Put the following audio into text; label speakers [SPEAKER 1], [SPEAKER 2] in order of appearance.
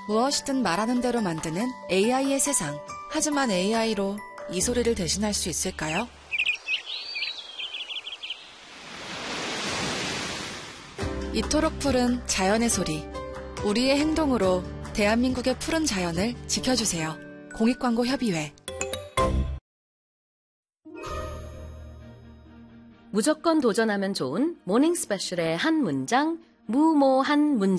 [SPEAKER 1] 무엇이든 말하는 대로 만드는 AI의 세상. 하지만 AI로 이 소리를 대신할 수 있을까요? 이토록 푸른 자연의 소리. 우리의 행동으로 대한민국의 푸른 자연을 지켜주세요. 공익광고협의회.
[SPEAKER 2] 무조건 도전하면 좋은 모닝 스페셜의 한 문장, 무모한 문장.